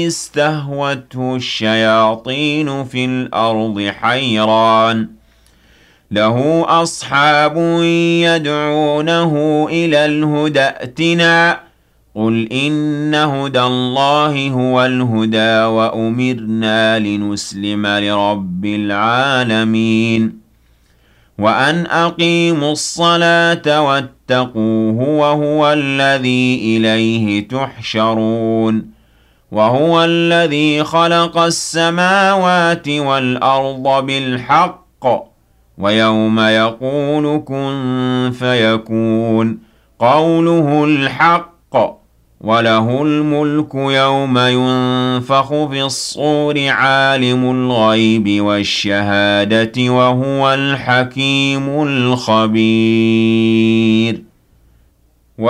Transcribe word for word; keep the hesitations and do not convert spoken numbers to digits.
استهوته الشياطين في الأرض حيران له أصحاب يدعونه إلى الهدى ائتنا قل إن هدى الله هو الهدى وأمرنا لنسلم لرب العالمين وأن أقيموا الصلاة واتقوه وهو الذي إليه تحشرون وهو الذي خلق السماوات والأرض بالحق ويوم يقول كن فيكون قوله الحق وله الملك يوم ينفخ في الصور عالم الغيب والشهادة وهو الحكيم الخبير.